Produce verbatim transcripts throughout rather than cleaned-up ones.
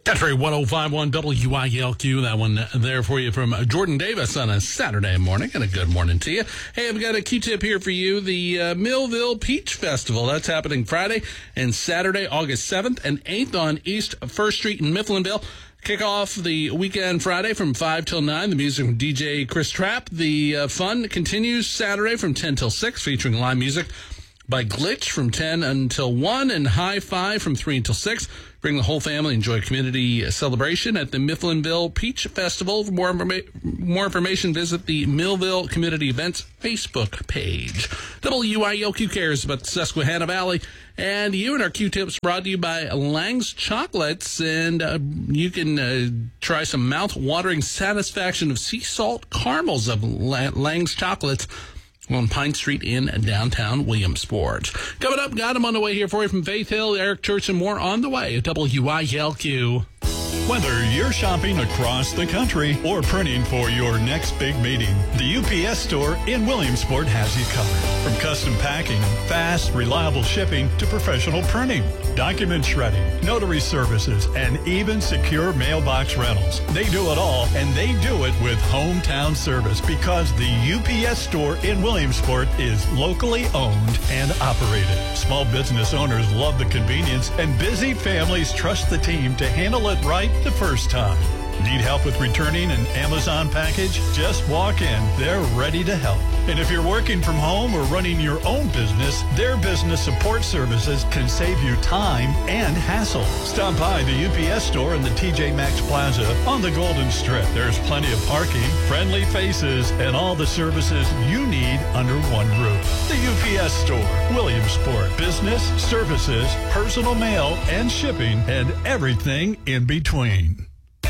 Country one oh five point one W I L Q, that one there for you from Jordan Davis on a Saturday morning, and a good morning to you. Hey, I've got a Q-tip here for you. The uh, Millville Peach Festival, that's happening Friday and Saturday, August seventh and eighth on East First Street in Mifflinville. Kick off the weekend Friday from five till nine. The music from D J Chris Trapp. The uh, fun continues Saturday from ten till six, featuring live music by Glitch from ten until one and High Five from three until six. Bring the whole family, enjoy a community celebration at the Mifflinville Peach Festival. For more, informa- more information, visit the Millville Community Events Facebook page. W I L Q cares about the Susquehanna Valley. And you and our Q-tips brought to you by Lang's Chocolates. And uh, you can uh, try some mouth-watering satisfaction of sea salt caramels of La- Lang's Chocolates on Pine Street in downtown Williamsport. Coming up, got him on the way here for you from Faith Hill, Eric Church, and more on the way at W I L Q. Whether you're shopping across the country or printing for your next big meeting, the U P S store in Williamsport has you covered. From custom packing, fast, reliable shipping to professional printing, document shredding, notary services, and even secure mailbox rentals. They do it all, and they do it with hometown service because the U P S store in Williamsport is locally owned and operated. Small business owners love the convenience, and busy families trust the team to handle it right the first time. Need help with returning an Amazon package? Just walk in. They're ready to help. And if you're working from home or running your own business, their business support services can save you time and hassle. Stop by the U P S store in the T J Maxx Plaza on the Golden Strip. There's plenty of parking, friendly faces, and all the services you need under one roof. The U P S store, Williamsport. Business, services, personal mail, and shipping, and everything in between.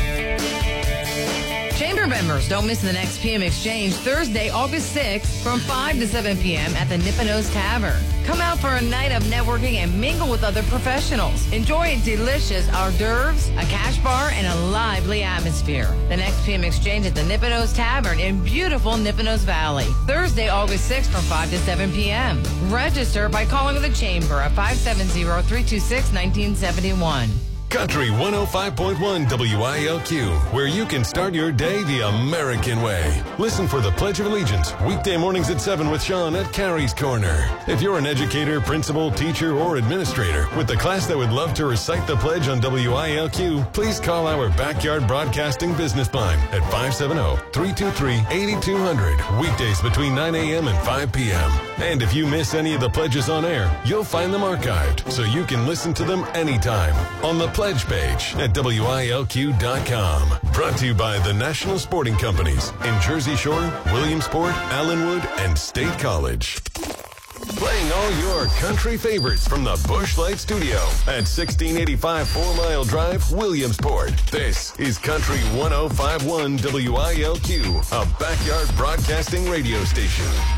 Chamber members, don't miss the next P M Exchange Thursday, August sixth from five to seven p.m. at the Nipponos Tavern. Come out for a night of networking and mingle with other professionals. Enjoy delicious hors d'oeuvres, a cash bar, and a lively atmosphere. The next P M Exchange at the Nipponos Tavern in beautiful Nipponos Valley. Thursday, August sixth from five to seven p.m. Register by calling the Chamber at five seven zero, three two six, one nine seven one. Country one oh five point one W I L Q, where you can start your day the American way. Listen for the Pledge of Allegiance, weekday mornings at seven with Sean at Carrie's Corner. If you're an educator, principal, teacher, or administrator with the class that would love to recite the pledge on W I L Q, please call our Backyard Broadcasting business line at five seven zero, three two three, eight two zero zero, weekdays between nine a.m. and five p.m. And if you miss any of the pledges on air, you'll find them archived so you can listen to them anytime on the Pledge page at W I L Q dot com. Brought to you by the National Sporting Companies in Jersey Shore, Williamsport, Allenwood, and State College. Playing all your country favorites from the Busch Light Studio at sixteen eighty-five Four Mile Drive, Williamsport. This is Country one oh five point one W I L Q, a backyard broadcasting radio station.